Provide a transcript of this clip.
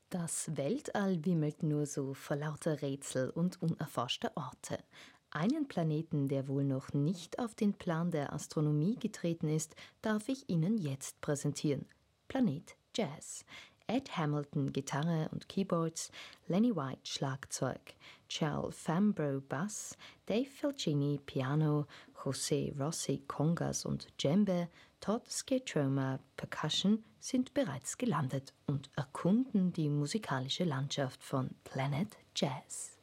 Das Weltall wimmelt nur so vor lauter Rätsel und unerforschter Orte. Einen Planeten, der wohl noch nicht auf den Plan der Astronomie getreten ist, darf ich Ihnen jetzt präsentieren. Planet Jazz. Ed Hamilton Gitarre und Keyboards, Lenny White Schlagzeug, Charles Fambro Bass, Dave Felcini Piano, José Rossi Congas und Djembe, Todd Sketroma Percussion sind bereits gelandet und erkunden die musikalische Landschaft von Planet Jazz.